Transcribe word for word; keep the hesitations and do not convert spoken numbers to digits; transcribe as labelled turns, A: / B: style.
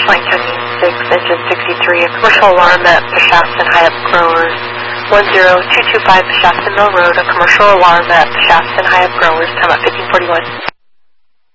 A: Flight Canyon six, Engine sixty-three, a commercial alarm at Shafton High Up Growers. one zero two two five Shafton Mill Road, a commercial alarm at Shafton High Up Growers, time at fifteen forty-one.